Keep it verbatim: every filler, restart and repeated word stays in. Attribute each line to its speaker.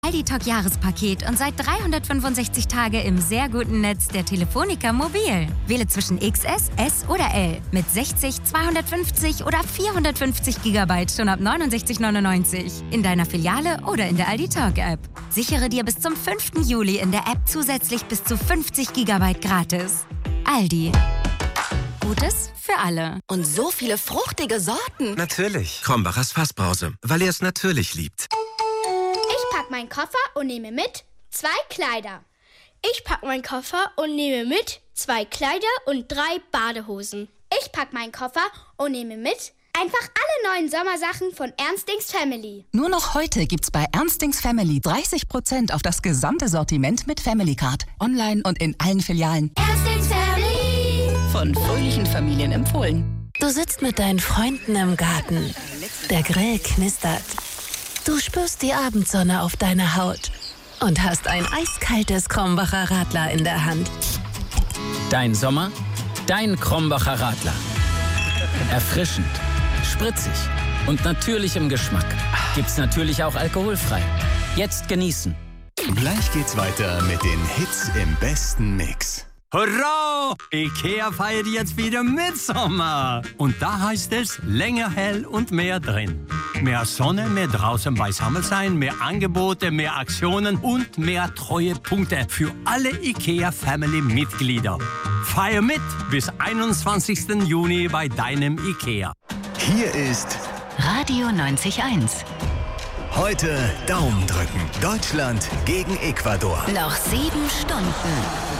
Speaker 1: Aldi Talk Jahrespaket und seit dreihundertfünfundsechzig Tage im sehr guten Netz der Telefonica Mobil. Wähle zwischen X S, S oder L mit sechzig, zweihundertfünfzig oder vierhundertfünfzig Gigabyte schon ab neunundsechzig neunundneunzig in deiner Filiale oder in der Aldi Talk App. Sichere dir bis zum fünften Juli in der App zusätzlich bis zu fünfzig Gigabyte gratis. Aldi. Gutes für alle.
Speaker 2: Und so viele fruchtige Sorten.
Speaker 3: Natürlich. Krombacher Fassbrause, weil er es natürlich liebt.
Speaker 4: Ich pack meinen Koffer und nehme mit zwei Kleider. Ich pack meinen Koffer und nehme mit zwei Kleider und drei Badehosen. Ich pack meinen Koffer und nehme mit einfach alle neuen Sommersachen von Ernstings Family.
Speaker 5: Nur noch heute gibt's bei Ernstings Family dreißig Prozent auf das gesamte Sortiment mit Family Card. Online und in allen Filialen.
Speaker 4: Ernstings Family.
Speaker 5: Von fröhlichen Familien empfohlen.
Speaker 2: Du sitzt mit deinen Freunden im Garten. Der Grill knistert. Du spürst die Abendsonne auf deiner Haut und hast ein eiskaltes Krombacher Radler in der Hand.
Speaker 6: Dein Sommer, dein Krombacher Radler. Erfrischend, spritzig und natürlich im Geschmack. Gibt's natürlich auch alkoholfrei. Jetzt genießen.
Speaker 7: Gleich geht's weiter mit den Hits im besten Mix.
Speaker 8: Hurra! IKEA feiert jetzt wieder Mitsommer. Und da heißt es, länger hell und mehr drin. Mehr Sonne, mehr draußen beisammen sein, mehr Angebote, mehr Aktionen und mehr Treuepunkte für alle IKEA-Family-Mitglieder. Feier mit bis einundzwanzigsten Juni bei deinem IKEA.
Speaker 7: Hier ist
Speaker 5: Radio neunzig Komma eins.
Speaker 7: heute Daumen drücken. Deutschland gegen Ecuador.
Speaker 2: Noch sieben Stunden.